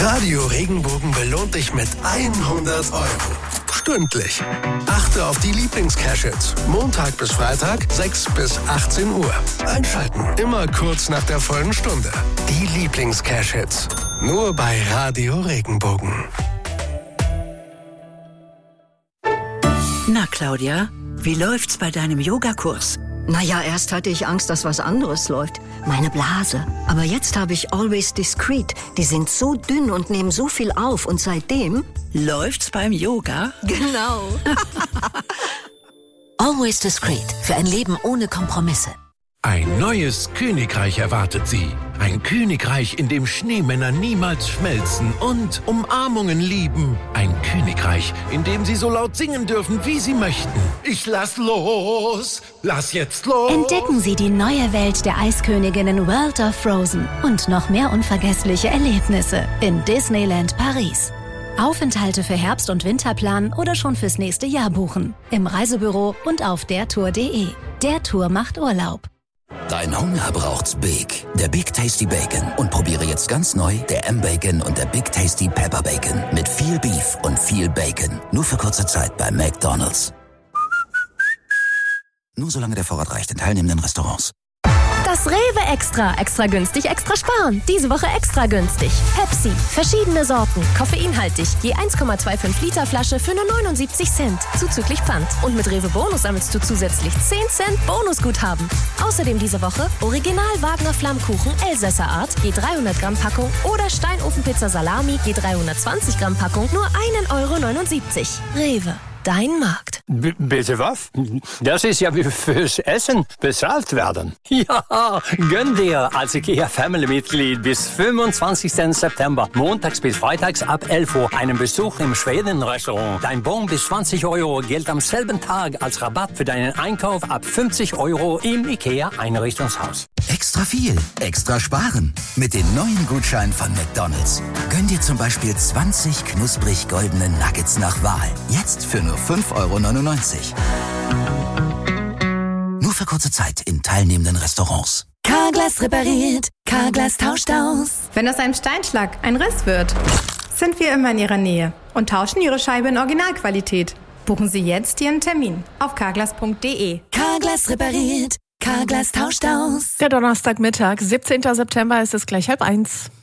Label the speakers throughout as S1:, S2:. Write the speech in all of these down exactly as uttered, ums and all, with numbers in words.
S1: Radio Regenbogen belohnt dich mit hundert Euro. Stündlich. Achte auf die Lieblings-Cash-Hits. Montag bis Freitag, sechs bis achtzehn Uhr. Einschalten, immer kurz nach der vollen Stunde. Die Lieblings-Cash-Hits. Nur bei Radio Regenbogen.
S2: Na, Claudia, wie läuft's bei deinem Yogakurs?
S3: Naja, erst hatte ich Angst, dass was anderes läuft. Meine Blase. Aber jetzt habe ich Always Discreet. Die sind so dünn und nehmen so viel auf. Und seitdem...
S2: Läuft's beim Yoga?
S3: Genau.
S4: Always Discreet. Für ein Leben ohne Kompromisse.
S5: Ein neues Königreich erwartet Sie. Ein Königreich, in dem Schneemänner niemals schmelzen und Umarmungen lieben. Ein Königreich, in dem Sie so laut singen dürfen, wie Sie möchten. Ich lass los, lass jetzt los.
S6: Entdecken Sie die neue Welt der Eisköniginnen World of Frozen und noch mehr unvergessliche Erlebnisse in Disneyland Paris. Aufenthalte für Herbst- und Winter planen oder schon fürs nächste Jahr buchen. Im Reisebüro und auf dertour punkt de. Der Tour macht Urlaub.
S7: Dein Hunger braucht's Big. Der Big Tasty Bacon. Und probiere jetzt ganz neu der M-Bacon und der Big Tasty Pepper Bacon. Mit viel Beef und viel Bacon. Nur für kurze Zeit bei McDonald's. Nur solange der Vorrat reicht in teilnehmenden Restaurants.
S6: Das Rewe Extra. Extra günstig, extra sparen. Diese Woche extra günstig. Pepsi. Verschiedene Sorten. Koffeinhaltig. Je eins Komma fünfundzwanzig Liter Flasche für nur neunundsiebzig Cent. Zuzüglich Pfand. Und mit Rewe Bonus sammelst du zusätzlich zehn Cent Bonusguthaben. Außerdem diese Woche Original Wagner Flammkuchen Elsässer Art. Je dreihundert Gramm Packung. Oder Steinofenpizza Salami. Je dreihundertzwanzig Gramm Packung. Nur ein Euro neunundsiebzig. Rewe. Dein Markt.
S8: B- bitte was? Das ist ja wie fürs Essen bezahlt werden. Ja, gönn dir als IKEA Family-Mitglied bis fünfundzwanzigsten September, montags bis freitags ab elf Uhr, einen Besuch im Schweden-Restaurant. Dein Bon bis zwanzig Euro gilt am selben Tag als Rabatt für deinen Einkauf ab fünfzig Euro im IKEA Einrichtungshaus.
S7: Extra viel, extra sparen. Mit den neuen Gutscheinen von McDonald's. Gönn dir zum Beispiel zwanzig knusprig goldene Nuggets nach Wahl. Jetzt für nur fünf Euro neunundneunzig. Nur für kurze Zeit in teilnehmenden Restaurants.
S9: Carglass repariert, Carglass tauscht aus.
S10: Wenn aus einem Steinschlag ein Riss wird, sind wir immer in Ihrer Nähe und tauschen Ihre Scheibe in Originalqualität. Buchen Sie jetzt Ihren Termin auf carglass punkt de.
S9: Carglass repariert, Carglass tauscht aus.
S11: Der Donnerstagmittag, siebzehnten September, ist es gleich halb eins.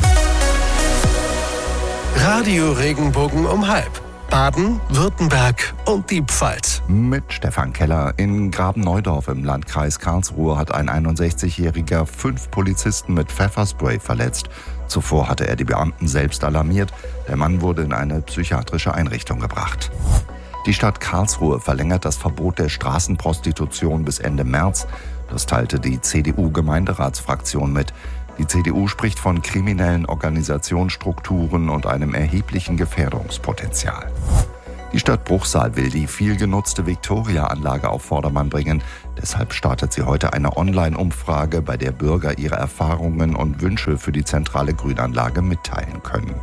S1: Radio Regenbogen um halb. Baden, Württemberg und die Pfalz.
S12: Mit Stefan Keller. In Graben-Neudorf im Landkreis Karlsruhe hat ein einundsechzigjähriger fünf Polizisten mit Pfefferspray verletzt. Zuvor hatte er die Beamten selbst alarmiert. Der Mann wurde in eine psychiatrische Einrichtung gebracht. Die Stadt Karlsruhe verlängert das Verbot der Straßenprostitution bis Ende März. Das teilte die C D U-Gemeinderatsfraktion mit. Die C D U spricht von kriminellen Organisationsstrukturen und einem erheblichen Gefährdungspotenzial. Die Stadt Bruchsal will die viel genutzte Viktoria-Anlage auf Vordermann bringen. Deshalb startet sie heute eine Online-Umfrage, bei der Bürger ihre Erfahrungen und Wünsche für die zentrale Grünanlage mitteilen können.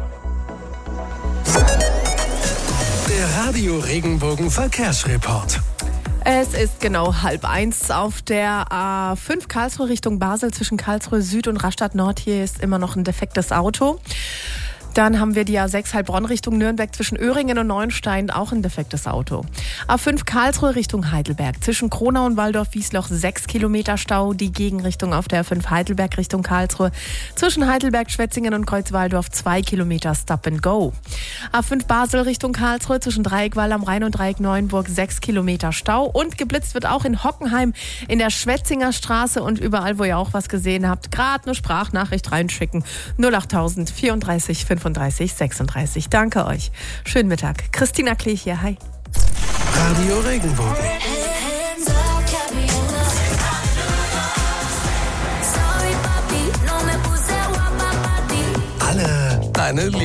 S1: Der Radio Regenbogen Verkehrsreport.
S11: Es ist genau halb eins auf der A fünf Karlsruhe Richtung Basel zwischen Karlsruhe Süd und Rastatt Nord. Hier ist immer noch ein defektes Auto. Dann haben wir die A sechs Heilbronn Richtung Nürnberg zwischen Öhringen und Neuenstein, auch ein defektes Auto. A fünf Karlsruhe Richtung Heidelberg zwischen Kronau und Waldorf-Wiesloch sechs Kilometer Stau. Die Gegenrichtung auf der A fünf Heidelberg Richtung Karlsruhe zwischen Heidelberg, Schwetzingen und Kreuzwaldorf zwei Kilometer Stop and Go. A fünf Basel Richtung Karlsruhe zwischen Dreieckwall am Rhein und Dreieck Neuenburg sechs Kilometer Stau. Und geblitzt wird auch in Hockenheim in der Schwetzinger Straße und überall, wo ihr auch was gesehen habt, gerade eine Sprachnachricht reinschicken. null acht null vierunddreißig fünfunddreißig sechsunddreißig. Danke euch. Schönen Mittag. Christina Klee hier. Hi.
S1: Radio Regenbogen. Alle deine Liebe.